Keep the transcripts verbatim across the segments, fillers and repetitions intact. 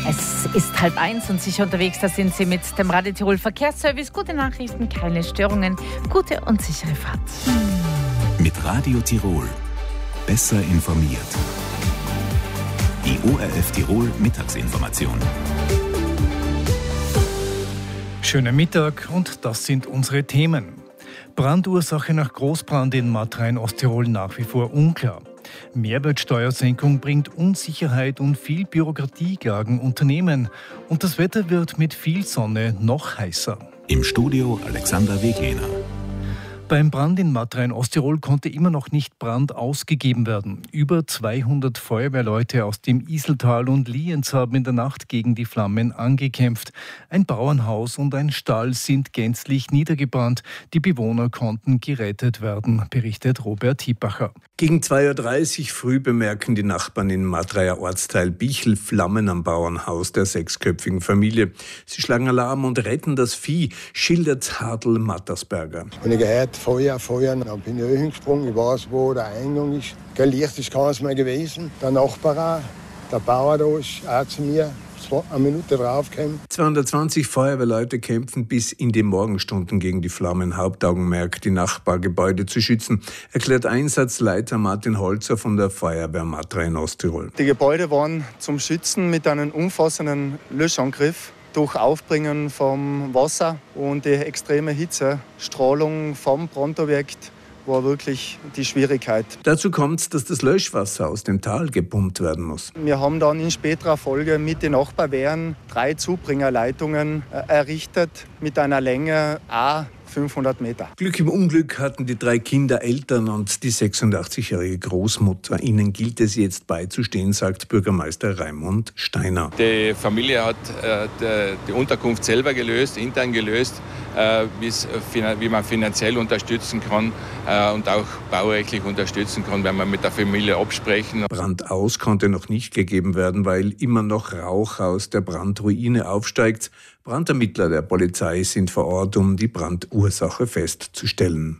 Es ist halb eins und sicher unterwegs, da sind Sie mit dem Radio Tirol Verkehrsservice. Gute Nachrichten, keine Störungen, gute und sichere Fahrt. Mit Radio Tirol besser informiert. Die O R F Tirol Mittagsinformation. Schönen Mittag und das sind unsere Themen. Brandursache nach Großbrand in Matra in Osttirol nach wie vor unklar. Mehrwertsteuersenkung bringt Unsicherheit und viel Bürokratie klagen Unternehmen. Und das Wetter wird mit viel Sonne noch heißer. Im Studio Alexander Weglehner. Beim Brand in Matra in Osttirol konnte immer noch nicht Brand ausgegeben werden. Über zweihundert Feuerwehrleute aus dem Iseltal und Lienz haben in der Nacht gegen die Flammen angekämpft. Ein Bauernhaus und ein Stall sind gänzlich niedergebrannt. Die Bewohner konnten gerettet werden, berichtet Robert Hiebacher. Gegen zwei Uhr dreißig früh bemerken die Nachbarn in Matraer Ortsteil Bichl Flammen am Bauernhaus der sechsköpfigen Familie. Sie schlagen Alarm und retten das Vieh, schildert Hartl Mattersberger. Und ich gehört, Feuer, Feuer, dann bin ich hingesprungen, ich weiß, wo der Eingang ist. Kein Licht ist keins mehr gewesen. Der Nachbar, der Bauer da ist auch zu mir. Eine Minute drauf kam. zweihundertzwanzig Feuerwehrleute kämpfen bis in die Morgenstunden gegen die Flammen. Hauptaugenmerk, die Nachbargebäude zu schützen, erklärt Einsatzleiter Martin Holzer von der Feuerwehr Matra in Osttirol. Die Gebäude waren zum Schützen mit einem umfassenden Löschangriff durch Aufbringen vom Wasser und die extreme Hitze, Strahlung vom Brandobjekt war wirklich die Schwierigkeit. Dazu kommt, dass das Löschwasser aus dem Tal gepumpt werden muss. Wir haben dann in späterer Folge mit den Nachbarwehren drei Zubringerleitungen errichtet mit einer Länge a fünfhundert Meter. Glück im Unglück hatten die drei Kinder Eltern und die sechsundachtzig-jährige Großmutter. Ihnen gilt es jetzt beizustehen, sagt Bürgermeister Raimund Steiner. Die Familie hat äh, die, die Unterkunft selber gelöst, intern gelöst, äh, wie man finanziell unterstützen kann äh, und auch baurechtlich unterstützen kann, wenn man mit der Familie absprechen. Brand aus konnte noch nicht gegeben werden, weil immer noch Rauch aus der Brandruine aufsteigt. Brandermittler der Polizei sind vor Ort, um die Brandursache festzustellen.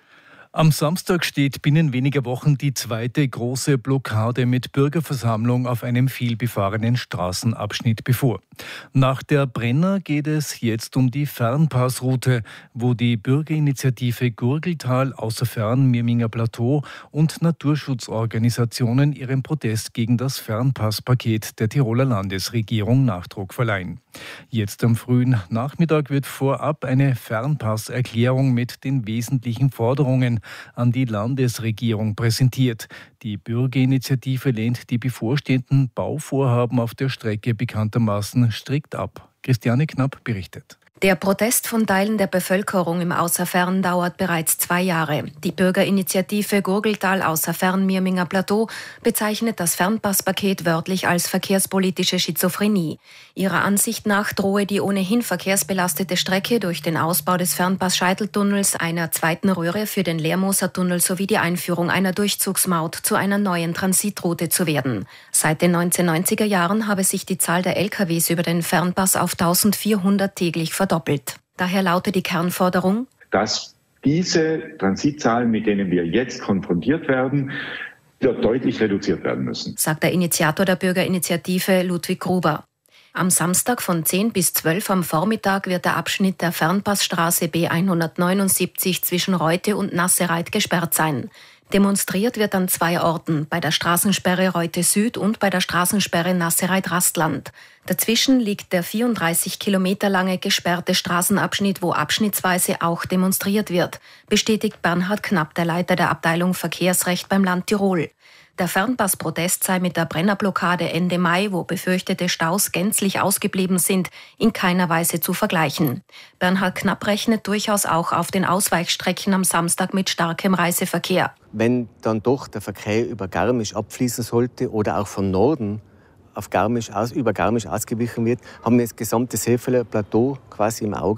Am Samstag steht binnen weniger Wochen die zweite große Blockade mit Bürgerversammlung auf einem vielbefahrenen Straßenabschnitt bevor. Nach der Brenner geht es jetzt um die Fernpassroute, wo die Bürgerinitiative Gurgeltal, Außerfern, Mirminger Plateau und Naturschutzorganisationen ihrem Protest gegen das Fernpasspaket der Tiroler Landesregierung Nachdruck verleihen. Jetzt am frühen Nachmittag wird vorab eine Fernpasserklärung mit den wesentlichen Forderungen an die Landesregierung präsentiert. Die Bürgerinitiative lehnt die bevorstehenden Bauvorhaben auf der Strecke bekanntermaßen strikt ab. Christiane Knapp berichtet. Der Protest von Teilen der Bevölkerung im Außerfern dauert bereits zwei Jahre. Die Bürgerinitiative Gurgeltal Außerfern Mirminger Plateau bezeichnet das Fernpasspaket wörtlich als verkehrspolitische Schizophrenie. Ihrer Ansicht nach drohe die ohnehin verkehrsbelastete Strecke durch den Ausbau des Fernpass-Scheiteltunnels, einer zweiten Röhre für den Leermoser-Tunnel sowie die Einführung einer Durchzugsmaut zu einer neuen Transitroute zu werden. Seit den neunzehnhundertneunziger Jahren habe sich die Zahl der L K Ws über den Fernpass auf eintausendvierhundert täglich verdoppelt. Doppelt. Daher lautet die Kernforderung, dass diese Transitzahlen, mit denen wir jetzt konfrontiert werden, deutlich reduziert werden müssen, sagt der Initiator der Bürgerinitiative Ludwig Gruber. Am Samstag von zehn bis zwölf am Vormittag wird der Abschnitt der Fernpassstraße B hundertneunundsiebzig zwischen Reute und Nassereit gesperrt sein. Demonstriert wird an zwei Orten, bei der Straßensperre Reute Süd und bei der Straßensperre Nassereit-Rastland. Dazwischen liegt der vierunddreißig Kilometer lange gesperrte Straßenabschnitt, wo abschnittsweise auch demonstriert wird, bestätigt Bernhard Knapp, der Leiter der Abteilung Verkehrsrecht beim Land Tirol. Der Fernpassprotest sei mit der Brennerblockade Ende Mai, wo befürchtete Staus gänzlich ausgeblieben sind, in keiner Weise zu vergleichen. Bernhard Knapp rechnet durchaus auch auf den Ausweichstrecken am Samstag mit starkem Reiseverkehr. Wenn dann doch der Verkehr über Garmisch abfließen sollte oder auch von Norden auf Garmisch aus, über Garmisch ausgewichen wird, haben wir das gesamte Seefelder Plateau quasi im Auge.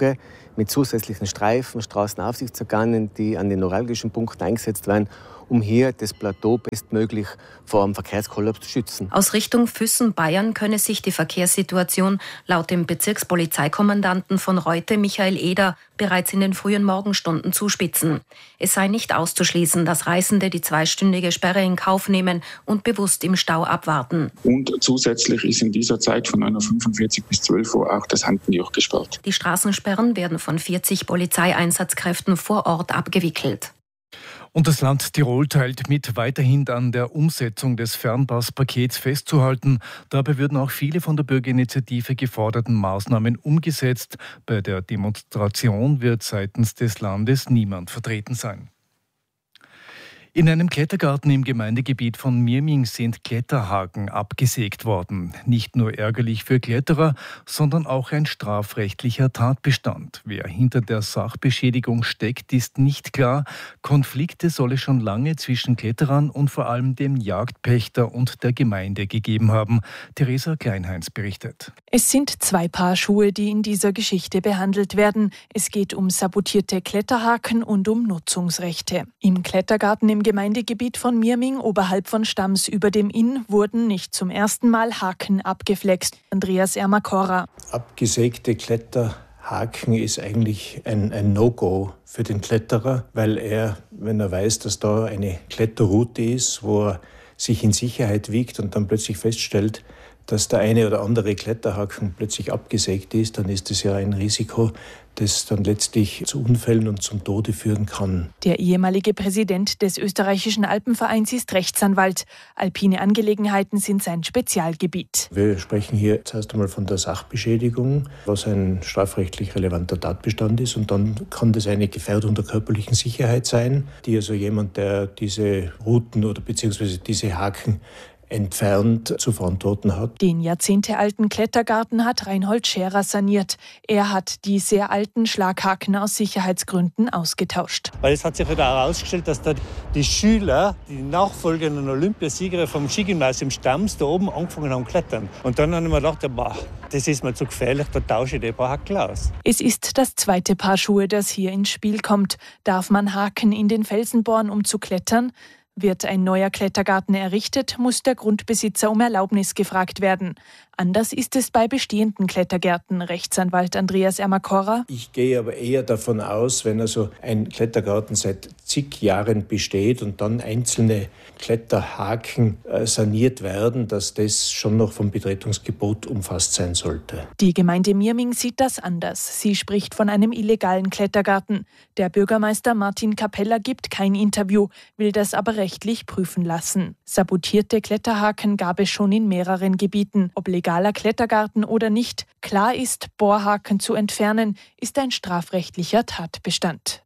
mit zusätzlichen Streifen, Straßenaufsichtsorganen, die an den neuralgischen Punkten eingesetzt werden, um hier das Plateau bestmöglich vor dem Verkehrskollaps zu schützen. Aus Richtung Füssen, Bayern, könne sich die Verkehrssituation laut dem Bezirkspolizeikommandanten von Reute, Michael Eder, bereits in den frühen Morgenstunden zuspitzen. Es sei nicht auszuschließen, dass Reisende die zweistündige Sperre in Kauf nehmen und bewusst im Stau abwarten. Und zusätzlich ist in dieser Zeit von einer fünfundvierzig bis zwölf Uhr auch das Handenjoch gesperrt. Die Straßensperren werden von vierzig Polizeieinsatzkräften vor Ort abgewickelt. Und das Land Tirol teilt mit, weiterhin an der Umsetzung des Fernpass-Pakets festzuhalten. Dabei würden auch viele von der Bürgerinitiative geforderten Maßnahmen umgesetzt. Bei der Demonstration wird seitens des Landes niemand vertreten sein. In einem Klettergarten im Gemeindegebiet von Mirming sind Kletterhaken abgesägt worden. Nicht nur ärgerlich für Kletterer, sondern auch ein strafrechtlicher Tatbestand. Wer hinter der Sachbeschädigung steckt, ist nicht klar. Konflikte soll es schon lange zwischen Kletterern und vor allem dem Jagdpächter und der Gemeinde gegeben haben. Theresa Kleinheinz berichtet. Es sind zwei Paar Schuhe, die in dieser Geschichte behandelt werden. Es geht um sabotierte Kletterhaken und um Nutzungsrechte. Im Klettergarten im Gemeindegebiet von Mirming oberhalb von Stams über dem Inn wurden nicht zum ersten Mal Haken abgeflext. Andreas Ermakora. Abgesägte Kletterhaken ist eigentlich ein, ein No-Go für den Kletterer, weil er, wenn er weiß, dass da eine Kletterroute ist, wo er sich in Sicherheit wiegt und dann plötzlich feststellt, dass der eine oder andere Kletterhaken plötzlich abgesägt ist, dann ist es ja ein Risiko, das dann letztlich zu Unfällen und zum Tode führen kann. Der ehemalige Präsident des österreichischen Alpenvereins ist Rechtsanwalt. Alpine Angelegenheiten sind sein Spezialgebiet. Wir sprechen hier zuerst einmal von der Sachbeschädigung, was ein strafrechtlich relevanter Tatbestand ist. Und dann kann das eine Gefährdung der körperlichen Sicherheit sein, die also jemand, der diese Routen oder beziehungsweise diese Haken entfernt zu verantworten hat. Den jahrzehntealten Klettergarten hat Reinhold Scherer saniert. Er hat die sehr alten Schlaghaken aus Sicherheitsgründen ausgetauscht. Weil es hat sich wieder herausgestellt, dass da die Schüler, die nachfolgenden Olympiasieger vom Skigymnasium Stams, da oben angefangen haben zu klettern. Und dann habe ich mir gedacht, boah, das ist mir zu gefährlich, da tausche ich die paar Haken aus. Es ist das zweite Paar Schuhe, das hier ins Spiel kommt. Darf man Haken in den Felsen bohren, um zu klettern? Wird ein neuer Klettergarten errichtet, muss der Grundbesitzer um Erlaubnis gefragt werden. Anders ist es bei bestehenden Klettergärten, Rechtsanwalt Andreas Ermakora. Ich gehe aber eher davon aus, wenn also ein Klettergarten seit zig Jahren besteht und dann einzelne Kletterhaken saniert werden, dass das schon noch vom Betretungsgebot umfasst sein sollte. Die Gemeinde Mirming sieht das anders. Sie spricht von einem illegalen Klettergarten. Der Bürgermeister Martin Kapella gibt kein Interview, will das aber rechtlich prüfen lassen. Sabotierte Kletterhaken gab es schon in mehreren Gebieten. Ob legaler Klettergarten oder nicht, klar ist, Bohrhaken zu entfernen, ist ein strafrechtlicher Tatbestand.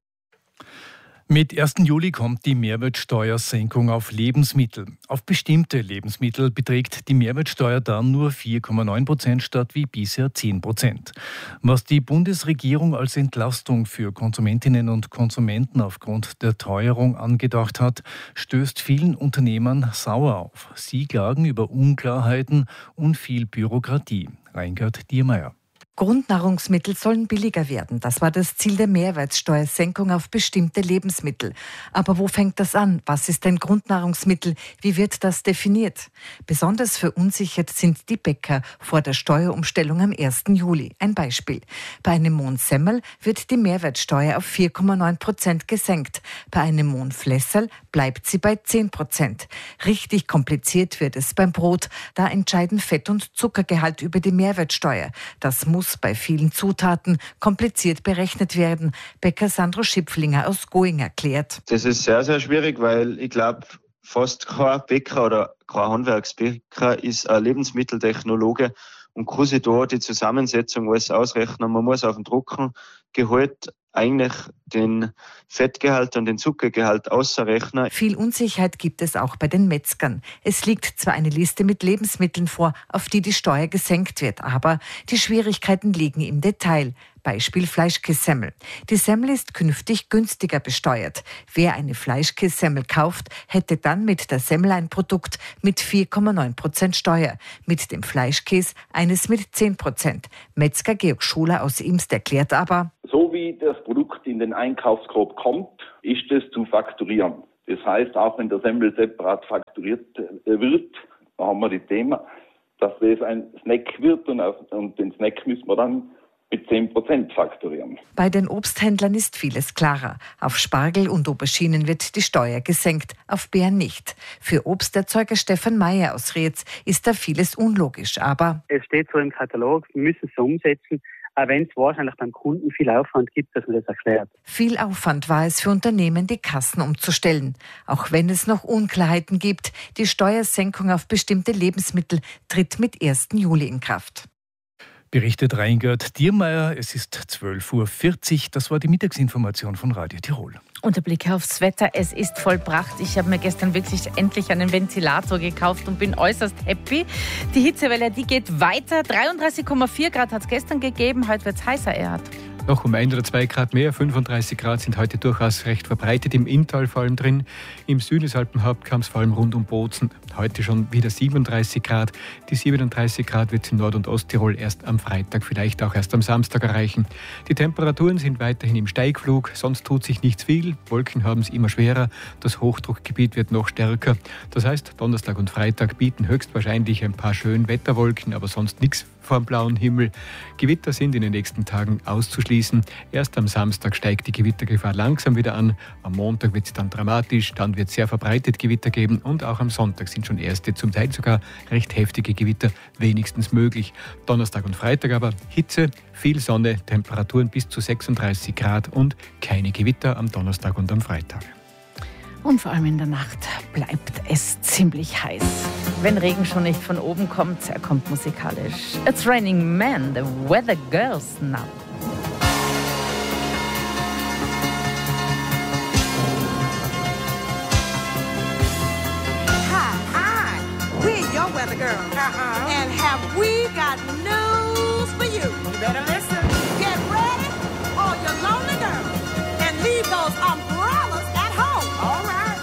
Mit ersten Juli kommt die Mehrwertsteuersenkung auf Lebensmittel. Auf bestimmte Lebensmittel beträgt die Mehrwertsteuer dann nur vier Komma neun Prozent statt wie bisher zehn Prozent. Was die Bundesregierung als Entlastung für Konsumentinnen und Konsumenten aufgrund der Teuerung angedacht hat, stößt vielen Unternehmern sauer auf. Sie klagen über Unklarheiten und viel Bürokratie. Reingard Diermeier. Grundnahrungsmittel sollen billiger werden. Das war das Ziel der Mehrwertsteuersenkung auf bestimmte Lebensmittel. Aber wo fängt das an? Was ist ein Grundnahrungsmittel? Wie wird das definiert? Besonders verunsichert sind die Bäcker vor der Steuerumstellung am ersten Juli. Ein Beispiel. Bei einem Mohn Semmel wird die Mehrwertsteuer auf vier Komma neun Prozent gesenkt. Bei einem Mohn Flessel bleibt sie bei zehn Prozent. Richtig kompliziert wird es beim Brot. Da entscheiden Fett- und Zuckergehalt über die Mehrwertsteuer. Das muss bei vielen Zutaten kompliziert berechnet werden. Bäcker Sandro Schipflinger aus Going erklärt. Das ist sehr, sehr schwierig, weil ich glaube, fast kein Bäcker oder kein Handwerksbäcker ist ein Lebensmitteltechnologe und kann sich da die Zusammensetzung alles ausrechnen. Man muss auf den Trockengehalt eigentlich den Fettgehalt und den Zuckergehalt ausrechnen. Viel Unsicherheit gibt es auch bei den Metzgern. Es liegt zwar eine Liste mit Lebensmitteln vor, auf die die Steuer gesenkt wird, aber die Schwierigkeiten liegen im Detail. Beispiel Fleischkässemmel. Die Semmel ist künftig günstiger besteuert. Wer eine Fleischkässemmel kauft, hätte dann mit der Semmel ein Produkt mit vier Komma neun Prozent Steuer. Mit dem Fleischkäse eines mit zehn Prozent. Metzger Georg Schuler aus Imst erklärt aber: So wie wie das Produkt in den Einkaufskorb kommt, ist es zu fakturieren. Das heißt, auch wenn der Semmel separat fakturiert wird, da haben wir das Thema, dass das ein Snack wird und, auf, und den Snack müssen wir dann mit zehn Prozent fakturieren. Bei den Obsthändlern ist vieles klarer. Auf Spargel und Auberginen wird die Steuer gesenkt, auf Beeren nicht. Für Obsterzeuger Stefan Mayer aus Rietz ist da vieles unlogisch, aber es steht so im Katalog, wir müssen es so umsetzen, auch wenn es wahrscheinlich beim Kunden viel Aufwand gibt, dass man das erklärt. Viel Aufwand war es für Unternehmen, die Kassen umzustellen. Auch wenn es noch Unklarheiten gibt, die Steuersenkung auf bestimmte Lebensmittel tritt mit ersten Juli in Kraft. Berichtet Reingert Diermeier, es ist zwölf Uhr vierzig, das war die Mittagsinformation von Radio Tirol. Und der Blick aufs Wetter, es ist vollbracht. Ich habe mir gestern wirklich endlich einen Ventilator gekauft und bin äußerst happy. Die Hitzewelle, die geht weiter. dreiunddreißig Komma vier Grad hat es gestern gegeben, heute wird es heißer, Erhard. Noch um ein oder zwei Grad mehr, fünfunddreißig Grad sind heute durchaus recht verbreitet, im Inntal vor allem drin. Im Süden des Alpenhauptkamms, vor allem rund um Bozen, heute schon wieder siebenunddreißig Grad. Die siebenunddreißig Grad wird es in Nord- und Osttirol erst am Freitag, vielleicht auch erst am Samstag erreichen. Die Temperaturen sind weiterhin im Steigflug, sonst tut sich nichts viel. Wolken haben es immer schwerer, das Hochdruckgebiet wird noch stärker. Das heißt, Donnerstag und Freitag bieten höchstwahrscheinlich ein paar schöne Wetterwolken, aber sonst nichts vor dem blauen Himmel. Gewitter sind in den nächsten Tagen auszuschließen. Erst am Samstag steigt die Gewittergefahr langsam wieder an. Am Montag wird es dann dramatisch, dann wird es sehr verbreitet Gewitter geben und auch am Sonntag sind schon erste, zum Teil sogar recht heftige Gewitter wenigstens möglich. Donnerstag und Freitag aber Hitze, viel Sonne, Temperaturen bis zu sechsunddreißig Grad und keine Gewitter am Donnerstag und am Freitag. Und vor allem in der Nacht bleibt es ziemlich heiß. Wenn Regen schon nicht von oben kommt, er kommt musikalisch. It's Raining Men, the Weather Girls now. Hi, hi, we're your weather girls. Uh-huh. And have we got news for you? You better listen. Get ready, all your lonely girls, and leave those umbrellas